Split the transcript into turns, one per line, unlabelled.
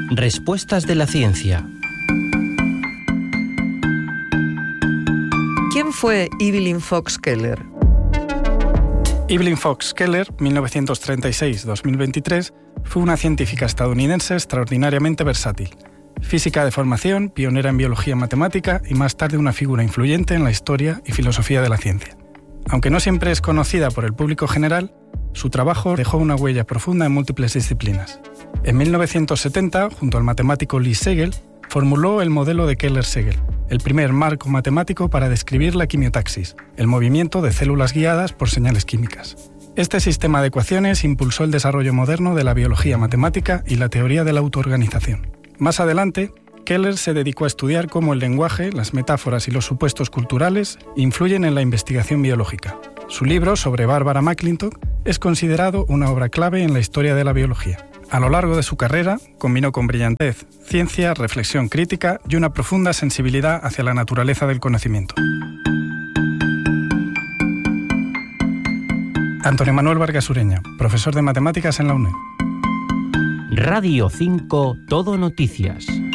Respuestas de la ciencia.
¿Quién fue Evelyn Fox Keller?
Evelyn Fox Keller, 1936-2023, fue una científica estadounidense extraordinariamente versátil. Física de formación, pionera en biología matemática y más tarde una figura influyente en la historia y filosofía de la ciencia. Aunque no siempre es conocida por el público general, su trabajo dejó una huella profunda en múltiples disciplinas. En 1970, junto al matemático Lee Segel, formuló el modelo de Keller-Segel, el primer marco matemático para describir la quimiotaxis, el movimiento de células guiadas por señales químicas. Este sistema de ecuaciones impulsó el desarrollo moderno de la biología matemática y la teoría de la autoorganización. Más adelante, Keller se dedicó a estudiar cómo el lenguaje, las metáforas y los supuestos culturales influyen en la investigación biológica. Su libro sobre Barbara McClintock es considerado una obra clave en la historia de la biología. A lo largo de su carrera, combinó con brillantez, ciencia, reflexión crítica y una profunda sensibilidad hacia la naturaleza del conocimiento. Antonio Manuel Vargas Ureña, profesor de matemáticas en la UNED.
Radio 5 Todo Noticias.